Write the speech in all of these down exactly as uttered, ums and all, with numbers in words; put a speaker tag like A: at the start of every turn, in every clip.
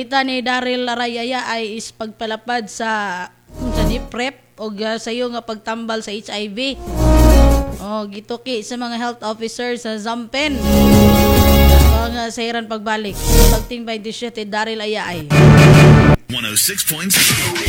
A: balita ni Daryl Arayaya ay is pagpalapad sa sa ni PrEP o uh, sa iyo nga pagtambal sa H I V. Oh, gituki sa mga health officers sa Zampen. Mga sayran pagbalik. Pagting twenty-seven Daryl Ayay.
B: one oh six point six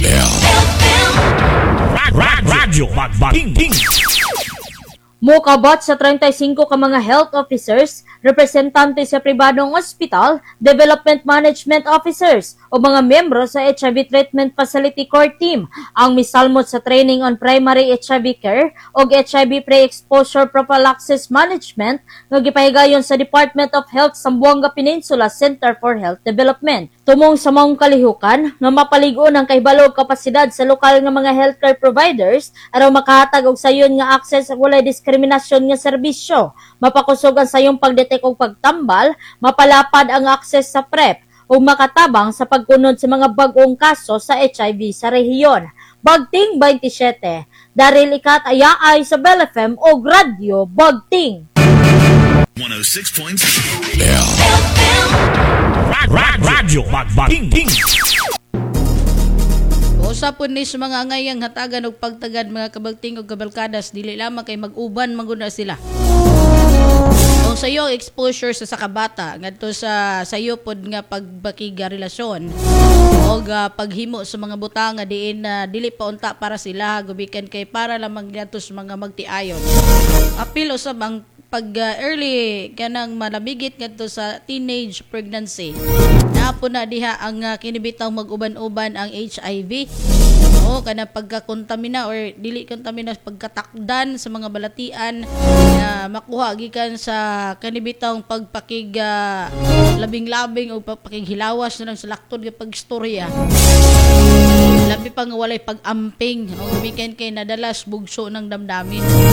C: Radyo Magbating.
D: Mukabot sa thirty-five ka mga health officers, representante sa pribadong ospital, development management officers o mga membro sa H I V Treatment Facility Core Team ang misalmot sa training on primary H I V care o H I V pre-exposure prophylaxis management nga gipahigayon sa Department of Health Zamboanga Peninsula Center for Health Development. Tumong sa maong kalihukan nga mapaligo ng kahibalog kapasidad sa lokal nga mga healthcare providers aron makahatag og sayon nga access sa walay diskriminasyon nga serbisyo, mapakusog ang sayong pagdetect og pagtambal, mapalapad ang access sa PrEP ug makatabang sa pagkunod sa mga bag-ong kaso sa H I V sa rehiyon. Bagting twenty-seven, Daryl Ikat Ayaay sa Bell F M o Radyo Bagting.
B: one oh six point six
C: Radyo Magbating.
A: Usa po ni sa mga ngayang hatagan og pagtagad mga kabagting og kabalkadas dili lamang kay mag-uban manguna sila. Kung sa iyo exposure sa sakabata ngadto sa sayo pod nga pagbakiga relasyon o uh, paghimo sa mga butang nga diin na uh, dili pa unta para sila gubikan kay para lamang ngadto sa mga magtiayon. Apil usab ang pag uh, early kanang malabigit ngadto sa teenage pregnancy. Napo na diha ang uh, kinibitaw mag-uban-uban ang H I V. O kana pagkakontamina or dili kontamina pagkatakdan sa mga balatian na makuha gikan sa kanibitang pagpakig uh, labing-labing o pagpakighilawas na lang sa laktod nga pagstorya. Labi pa nga walay pag-amping o gumikan kay nadalas bugso ng damdamin.